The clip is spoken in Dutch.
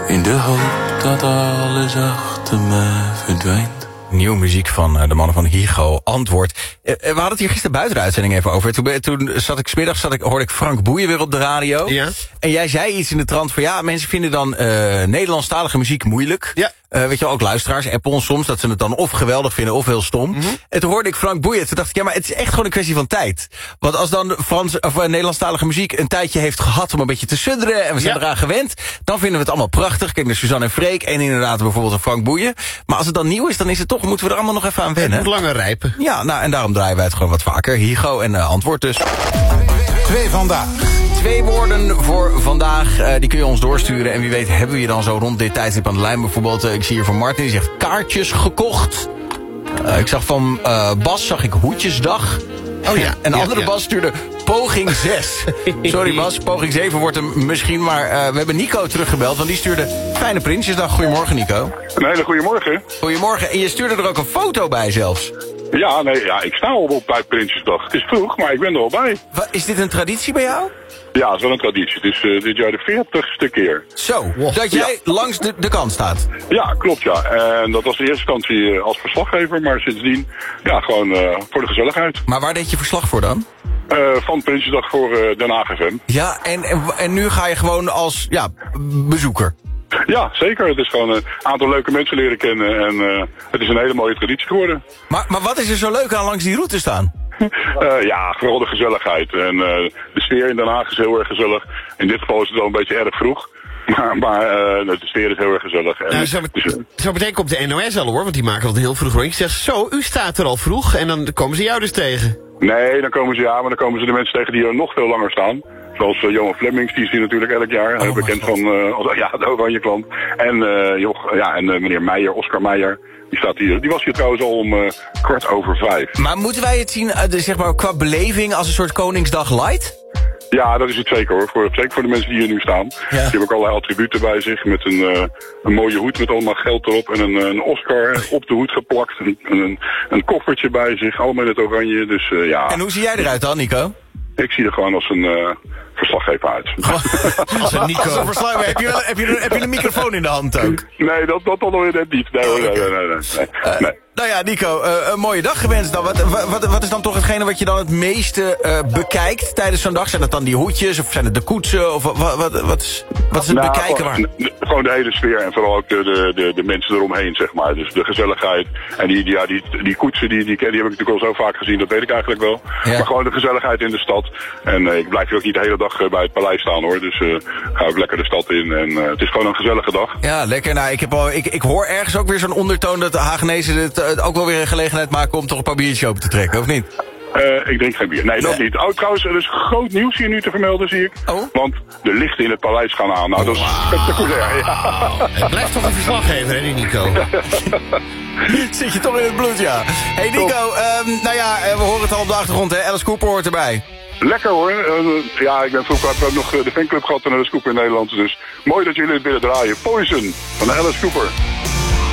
in de hoop dat alles achter me verdwijnt. Nieuwe muziek van de mannen van Higo, Antwoord. We hadden het hier gisteren buiten de uitzending even over. Toen zat ik 's middags, hoorde ik Frank Boeien weer op de radio. Ja. En jij zei iets in de trant van ja, mensen vinden dan Nederlandstalige muziek moeilijk. Ja. Weet je wel, ook luisteraars, appen ons soms, dat ze het dan of geweldig vinden of heel stom. Mm-hmm. En toen hoorde ik Frank Boeien, toen dacht ik, ja, maar het is echt gewoon een kwestie van tijd. Want als dan Nederlandstalige muziek een tijdje heeft gehad om een beetje te sudderen en we zijn eraan gewend, dan vinden we het allemaal prachtig. Kijk naar Suzanne en Freek en inderdaad bijvoorbeeld een Frank Boeien. Maar als het dan nieuw is, dan is het toch, moeten we er allemaal nog even aan wennen. Het moet langer rijpen. Ja, nou, en daarom draaien wij het gewoon wat vaker. Higo en Antwoord dus. 2 vandaag. 2 woorden voor vandaag, die kun je ons doorsturen. En wie weet hebben we je dan zo rond dit tijdstip aan de lijn. Bijvoorbeeld, ik zie hier van Martin, die zegt kaartjes gekocht. Ik zag van Bas, zag ik Hoedjesdag. Oh ja. En andere Bas stuurde poging 6. Sorry Bas, poging 7 wordt hem misschien, maar we hebben Nico teruggebeld. Want die stuurde fijne Prinsjesdag. Goedemorgen Nico. Een hele goede morgen. Goedemorgen. En je stuurde er ook een foto bij zelfs. Ja, ik sta al op bij Prinsjesdag. Het is vroeg, maar ik ben er al bij. Is dit een traditie bij jou? Ja, het is wel een traditie. Het is dit jaar de 40ste keer. Zo, dat jij langs de kant staat. Ja, klopt ja. En dat was de eerste instantie als verslaggever, maar sindsdien gewoon voor de gezelligheid. Maar waar deed je verslag voor dan? Van Prinsjesdag voor Den Haag FM. Ja, en nu ga je gewoon als bezoeker? Ja, zeker. Het is gewoon een aantal leuke mensen leren kennen en het is een hele mooie traditie geworden. Maar wat is er zo leuk aan langs die route staan? Ja, vooral de gezelligheid. En de sfeer in Den Haag is heel erg gezellig. In dit geval is het wel een beetje erg vroeg. Maar de sfeer is heel erg gezellig. En zo meteen komt de NOS al hoor, want die maken dat heel vroeg hoor. Ik zeg zo, u staat er al vroeg en dan komen ze jou dus tegen. Nee, dan komen ze de mensen tegen die er nog veel langer staan. Zoals Johan Flemmings, die is hier natuurlijk elk jaar. Heel bekend van de Oranje klant. En, en meneer Meijer, Oscar Meijer. Die staat hier. Die was hier trouwens al om 5:15. Maar moeten wij het zien, zeg maar, qua beleving als een soort Koningsdag light? Ja, dat is het zeker hoor. Zeker voor de mensen die hier nu staan. Ja. Die hebben ook allerlei attributen bij zich. Met een mooie hoed met allemaal geld erop. En een Oscar op de hoed geplakt. Een koffertje bij zich. Allemaal in het oranje. Dus ja. En hoe zie jij eruit dan, Nico? Ik zie er gewoon als een verslaggever uit. Als een Nico. Als een verslaggever. Heb je een microfoon in de hand ook? Nee, dat alweer net niet. Nee. Nou ja, Nico, een mooie dag gewenst dan. Wat is dan toch hetgene wat je dan het meeste bekijkt tijdens zo'n dag? Zijn dat dan die hoedjes of zijn het de koetsen? Of wat is het bekijken waar? Gewoon de hele sfeer en vooral ook de mensen eromheen, zeg maar. Dus de gezelligheid. En die koetsen, die heb ik natuurlijk al zo vaak gezien, dat weet ik eigenlijk wel. Ja. Maar gewoon de gezelligheid in de stad. En ik blijf hier ook niet de hele dag bij het paleis staan hoor. Dus ga ook lekker de stad in. En het is gewoon een gezellige dag. Ja, lekker. Nou, ik hoor ergens ook weer zo'n ondertoon dat de Hagenezen het ook wel weer een gelegenheid maken om toch een paar biertjes open te trekken, of niet? Ik drink geen bier. Nee, dat niet. Oh, trouwens, er is groot nieuws hier nu te vermelden, zie ik. Oh? Want de lichten in het paleis gaan aan. Nou, dat is spectaculair. Ja. Het blijft toch een verslaggever, hè, die Nico? Zit je toch in het bloed, ja. Hey Nico, we horen het al op de achtergrond, hè? Alice Cooper hoort erbij. Lekker hoor. Ik ben vroeger nog de fanclub gehad van Alice Cooper in Nederland. Dus mooi dat jullie het willen draaien. Poison van Alice Cooper.